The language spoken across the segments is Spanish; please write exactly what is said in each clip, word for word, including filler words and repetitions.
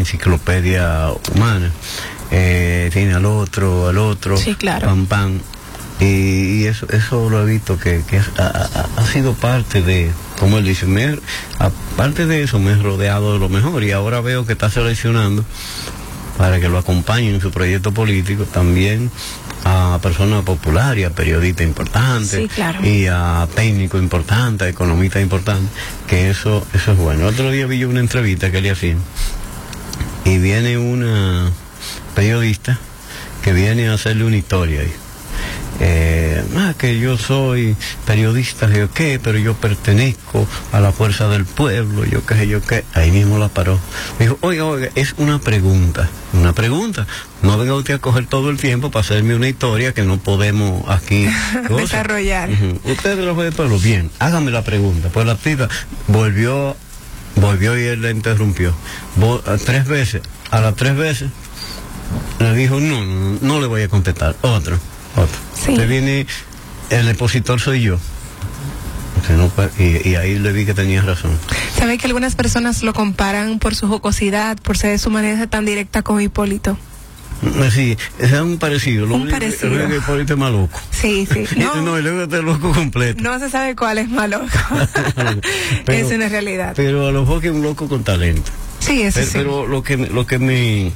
enciclopedia humana. Eh, tiene al otro, al otro, sí, claro. pam, pam. Y, y eso eso lo he visto que, que es, ha, ha, ha sido parte de, como él dice, me, aparte de eso me he rodeado de lo mejor, y ahora veo que está seleccionando para que lo acompañen en su proyecto político también a personas populares, a periodistas importantes, sí, claro. y a técnicos importantes, a economistas importantes, que eso eso es bueno. Otro día vi yo una entrevista que le hacían y viene una periodista que viene a hacerle una historia ahí. Eh, ah, que yo soy periodista, yo qué, pero yo pertenezco a la fuerza del pueblo, yo qué, yo qué. Ahí mismo la paró. Dijo, oiga, oiga, es una pregunta, una pregunta. No venga usted a coger todo el tiempo para hacerme una historia que no podemos aquí desarrollar. Uh-huh. Usted de la fuerza del pueblo, bien, hágame la pregunta. Pues la tipa volvió, volvió y él la interrumpió. Vol- tres veces, a las tres veces, le dijo, no, no, no le voy a contestar. Otro. Otro. Sí. Usted viene, el expositor soy yo. Usted no, y, y ahí le vi que tenía razón. ¿Sabe que algunas personas lo comparan por su jocosidad, por ser su manera tan directa con Hipólito? Sí, es un parecido. Lo un único, parecido. El que Hipólito es más loco. Sí, sí. No, no, el otro es loco completo. No se sabe cuál es más loco. Pero, es una realidad. Pero a lo mejor que es un loco con talento. Sí, eso pero, sí. Pero lo que, lo que me,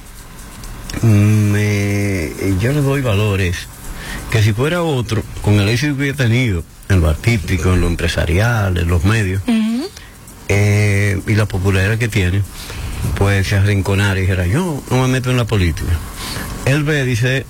me... Yo le doy valores. Que si fuera otro, con el éxito que he tenido en lo artístico, en lo empresarial, en los medios, uh-huh. eh, y la popularidad que tiene, pues se arrinconara y dijera, yo no me meto en la política. Él ve, dice,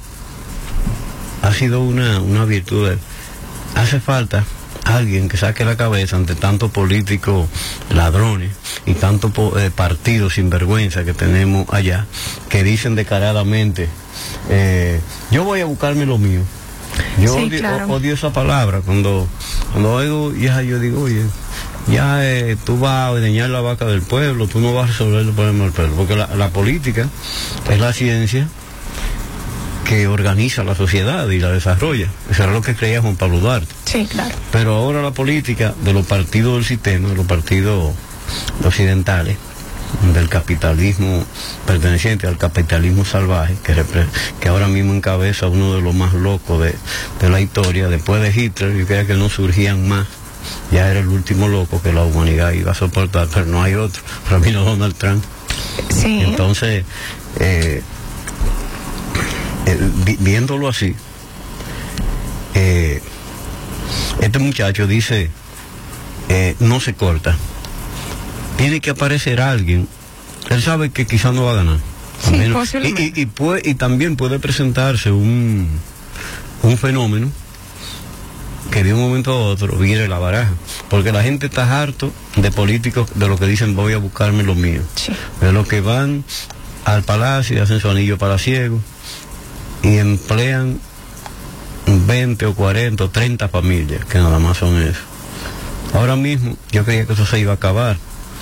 ha sido una, una virtud de él. Hace falta alguien que saque la cabeza ante tantos políticos ladrones y tantos eh, partidos sinvergüenza que tenemos allá, que dicen descaradamente, eh, yo voy a buscarme lo mío. Yo sí, odio, claro. odio esa palabra. Cuando, cuando oigo, ya yo digo, oye, ya eh, tú vas a ordeñar la vaca del pueblo, tú no vas a resolver el problema del pueblo, porque la, la política es la ciencia que organiza la sociedad y la desarrolla. Eso era lo que creía Juan Pablo Duarte. Sí, claro. Pero ahora la política de los partidos del sistema, de los partidos occidentales, del capitalismo perteneciente al capitalismo salvaje, que, repre- que ahora mismo encabeza uno de los más locos de, de la historia. Después de Hitler, yo creía que no surgían más, ya era el último loco que la humanidad iba a soportar, pero no hay otro. Para mí no, Donald Trump. Sí. Entonces, eh, eh, vi- viéndolo así, eh, este muchacho dice, eh, no se corta. Tiene que aparecer alguien. Él sabe que quizás no va a ganar. Sí, menos, y, y, y, puede, y también puede presentarse un, un fenómeno que de un momento a otro vire la baraja. Porque la gente está harto de políticos de lo que dicen voy a buscarme lo mío. Sí. De los que van al palacio y hacen su anillo palaciego y emplean veinte o cuarenta o treinta familias, que nada más son eso. Ahora mismo yo creía que eso se iba a acabar,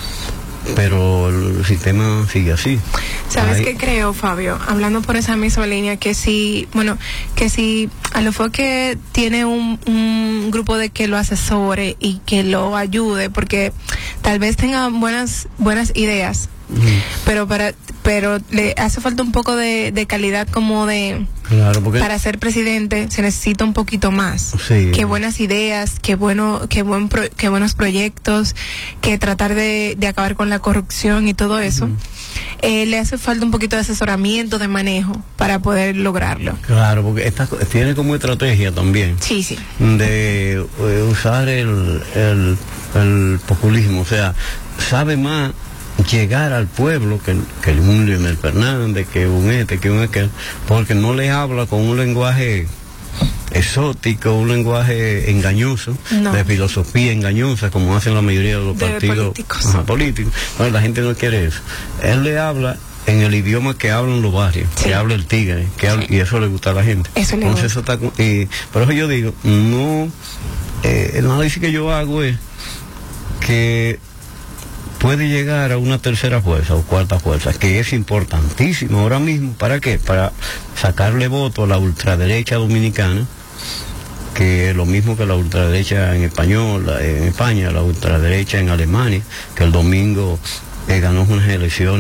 pero el sistema sigue así. ¿Sabes Hay... qué creo, Fabio? Hablando por esa misma línea, que si, bueno, que si a lo mejor que tiene un, un grupo de que lo asesore y que lo ayude, porque tal vez tenga buenas, buenas ideas, uh-huh. pero para, pero le hace falta un poco de, de calidad como de... Claro, porque para ser presidente se necesita un poquito más. Sí. Que buenas ideas, que bueno, que buen pro, que buenos proyectos, que tratar de, de acabar con la corrupción y todo eso. Uh-huh. Eh, le hace falta un poquito de asesoramiento, de manejo para poder lograrlo. Claro, porque esta, tiene como estrategia también. Sí, sí. De eh, usar el, el, el populismo, o sea, sabe más llegar al pueblo que, que un Leonel Fernández, que un este, que un aquel, porque no le habla con un lenguaje exótico, un lenguaje engañoso, no. de filosofía engañosa, como hacen la mayoría de los de partidos políticos. Ajá, políticos. Bueno, la gente no quiere eso. Él le habla en el idioma que hablan los barrios, sí. que habla el tigre, que habla, sí. y eso le gusta a la gente. Eso le Entonces gusta. eso está, y por eso yo digo, no, eh, el análisis que yo hago es que puede llegar a una tercera fuerza o cuarta fuerza, que es importantísimo ahora mismo. ¿Para qué? Para sacarle voto a la ultraderecha dominicana, que es lo mismo que la ultraderecha en español, en España, la ultraderecha en Alemania, que el domingo eh, ganó unas elecciones